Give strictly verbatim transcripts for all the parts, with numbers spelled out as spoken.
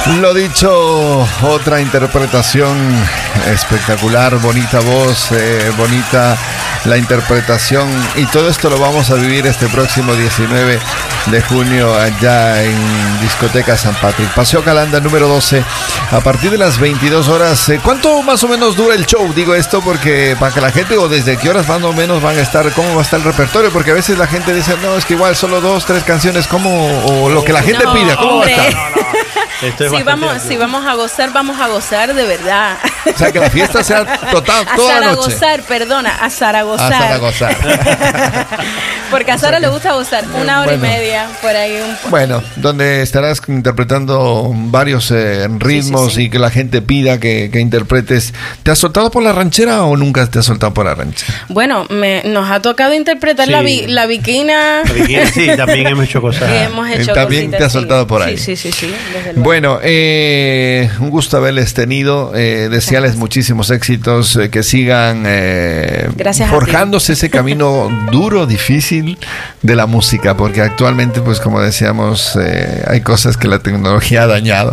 Lo dicho, otra interpretación espectacular, bonita voz, eh, bonita la interpretación, y todo esto lo vamos a vivir este próximo diecinueve de junio allá en Discoteca San Patrick, Paseo Calanda número doce, a partir de las veintidós horas. Eh, ¿Cuánto más o menos dura el show? Digo esto porque para que la gente, o desde qué horas más o menos van a estar, cómo va a estar el repertorio, porque a veces la gente dice, no, es que igual solo dos, tres canciones, ¿cómo? O lo que la gente no, pida, ¿cómo hombre. va a estar? No, no. Si vamos, si vamos a gozar, vamos a gozar de verdad. O sea, que la fiesta sea total, a toda la noche. Zaragozar, perdona, a Zaragozar. A Zaragozar. Porque a Sara o sea, le gusta gozar una hora bueno, y media, por ahí un poco. Bueno, donde estarás interpretando varios eh, ritmos, sí, sí, sí. Y que la gente pida que, que interpretes. ¿Te has soltado por la ranchera o nunca te has soltado por la ranchera? Bueno, me, nos ha tocado interpretar sí. la, vi, la viquina. La viquina, sí, también hemos hecho cosas. Hemos hecho también cositas, te has soltado sí. por ahí. Sí, sí, sí, sí, desde luego. Bueno, eh, un gusto haberles tenido, eh, desearles muchísimos éxitos, eh, que sigan eh, forjándose ese camino duro, difícil de la música, porque actualmente, pues como decíamos, eh, hay cosas que la tecnología ha dañado,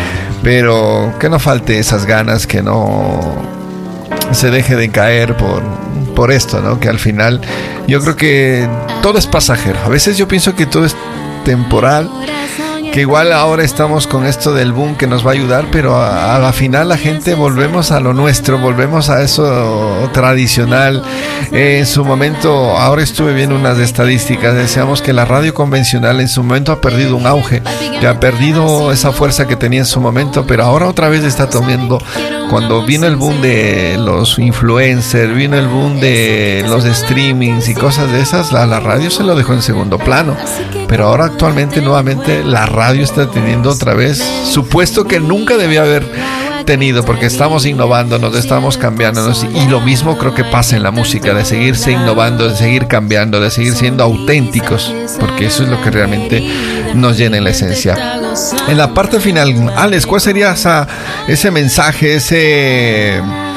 pero que no falte esas ganas, que no se deje de caer por, por esto, ¿no? Que al final yo creo que todo es pasajero. A veces yo pienso que todo es temporal, que igual ahora estamos con esto del boom que nos va a ayudar, pero a, a la final la gente volvemos a lo nuestro, volvemos a eso tradicional. Eh, en su momento, ahora estuve viendo unas estadísticas, decíamos que la radio convencional en su momento ha perdido un auge, que ha perdido esa fuerza que tenía en su momento, pero ahora otra vez está tomando. Cuando vino el boom de los influencers, vino el boom de los streamings y cosas de esas, la, la radio se lo dejó en segundo plano, pero ahora actualmente nuevamente la radio está teniendo otra vez su puesto que nunca debía haber tenido, porque estamos innovándonos, estamos cambiándonos, y lo mismo creo que pasa en la música, de seguirse innovando, de seguir cambiando, de seguir siendo auténticos, porque eso es lo que realmente nos llena en la esencia. En la parte final, Alex, ¿cuál sería esa, ese mensaje, ese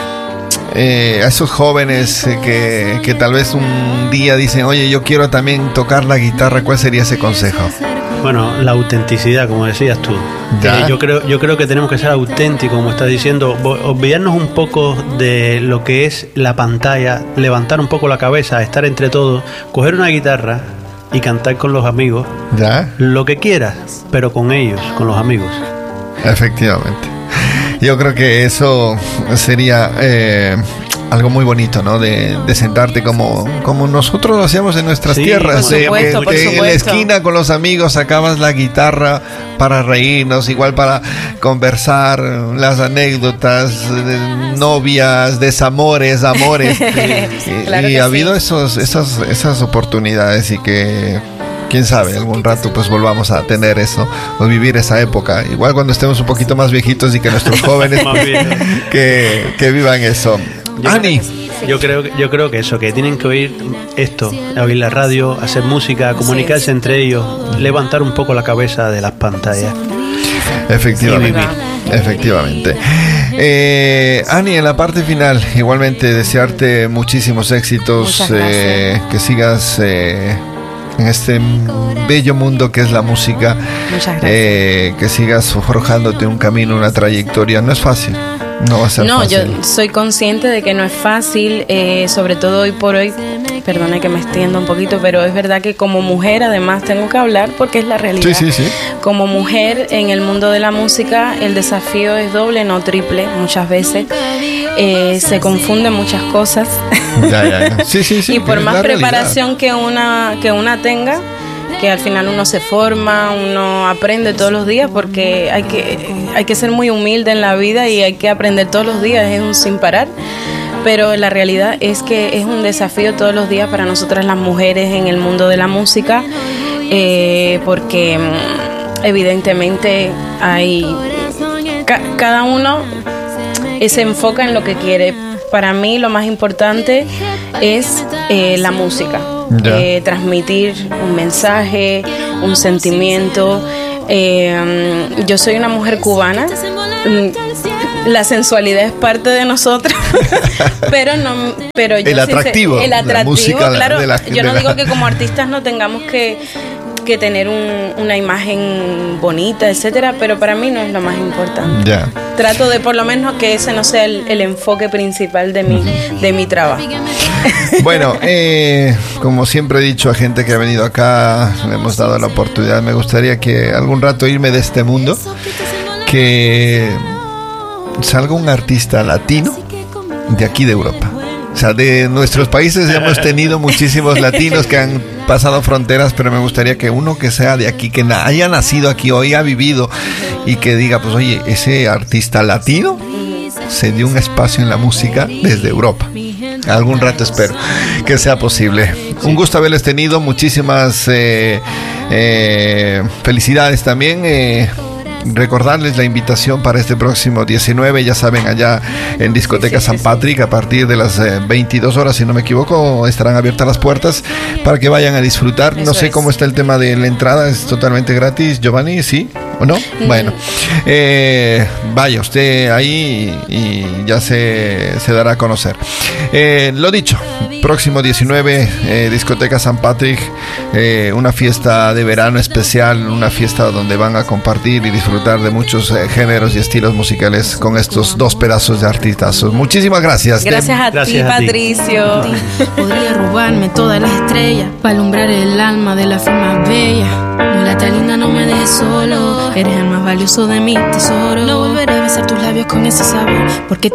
eh, a esos jóvenes eh, que, que tal vez un día dicen, oye, yo quiero también tocar la guitarra? ¿Cuál sería ese consejo? Bueno, la autenticidad, como decías tú. Eh, yo creo, yo creo que tenemos que ser auténticos, como estás diciendo, olvidarnos un poco de lo que es la pantalla, levantar un poco la cabeza, estar entre todos, coger una guitarra y cantar con los amigos, ¿ya? Lo que quieras, pero con ellos, con los amigos. Efectivamente. Yo creo que eso sería eh, algo muy bonito, ¿no? De, de sentarte como, como nosotros lo hacíamos en nuestras sí, tierras. Por supuesto, de, por de, supuesto. En la esquina con los amigos sacabas la guitarra para reírnos, igual para conversar, las anécdotas, de novias, desamores, amores. Claro y que ha sí. habido esos, esas, esas oportunidades, y que quién sabe, algún rato pues volvamos a tener eso, o vivir esa época, igual cuando estemos un poquito más viejitos, y que nuestros jóvenes que, que vivan eso. Yo Ani, creo, yo creo yo creo que eso, que tienen que oír esto, oír la radio, hacer música, comunicarse entre ellos, levantar un poco la cabeza de las pantallas. efectivamente, efectivamente. Eh, Ani, en la parte final, igualmente desearte muchísimos éxitos, eh, que sigas eh, en este bello mundo que es la música. Muchas gracias. Eh, que sigas forjándote un camino, una trayectoria. No es fácil. No va a ser No, fácil. yo soy consciente de que no es fácil, eh, sobre todo hoy por hoy. Perdona que me extienda un poquito, pero es verdad que como mujer, además, tengo que hablar porque es la realidad. Sí, sí, sí. Como mujer en el mundo de la música, el desafío es doble, no triple, muchas veces. Eh, se confunden muchas cosas. Ya, ya, ya. Sí, sí, sí. Y por es más la realidad. preparación que una, que una tenga, que al final uno se forma, uno aprende todos los días, porque hay que, hay que ser muy humilde en la vida y hay que aprender todos los días, es un sin parar. Pero la realidad es que es un desafío todos los días para nosotras las mujeres en el mundo de la música, eh, porque evidentemente hay ca- cada uno se enfoca en lo que quiere. Para mí lo más importante es eh, la música, eh, transmitir un mensaje, un sentimiento. Eh, yo soy una mujer cubana. La sensualidad es parte de nosotros, pero no, pero yo el sí atractivo, sé, el atractivo, la música, claro. de la, yo no de digo la... que como artistas no tengamos que que tener un, una imagen bonita, etcétera, pero para mí no es lo más importante. Yeah. Trato de por lo menos que ese no sea el, el enfoque principal de mi, uh-huh. de mi trabajo. Bueno, eh, como siempre he dicho a gente que ha venido acá, le hemos dado la oportunidad, me gustaría que algún rato irme de este mundo, que salga un artista latino de aquí de Europa. O sea, de nuestros países ya hemos tenido muchísimos latinos que han pasado fronteras, pero me gustaría que uno que sea de aquí, que na- haya nacido aquí o haya vivido y que diga, pues oye, ese artista latino se dio un espacio en la música desde Europa. Algún rato espero que sea posible. Un gusto haberles tenido, muchísimas eh, eh, felicidades también. Eh, Recordarles la invitación para este próximo diecinueve, ya saben, allá en Discoteca San Patrick, a partir de las eh, veintidós horas, si no me equivoco, estarán abiertas las puertas para que vayan a disfrutar. No sé cómo está el tema de la entrada, es totalmente gratis, Giovanni, ¿sí o no? Mm. Bueno, eh, vaya usted ahí y, y ya se, se dará a conocer. Eh, lo dicho, próximo diecinueve, eh, Discoteca San Patrick, eh, una fiesta de verano especial, una fiesta donde van a compartir y disfrutar de muchos eh, géneros y estilos musicales con estos dos pedazos de artistazos. Muchísimas gracias. Gracias a gracias ti, a ti. Patricio. Podría robarme todas las estrellas para alumbrar el alma de la fe más bella. Mulata linda, no me dejes solo. Eres el más valioso de mi tesoro. No volveré a besar tus labios con ese sabor, porque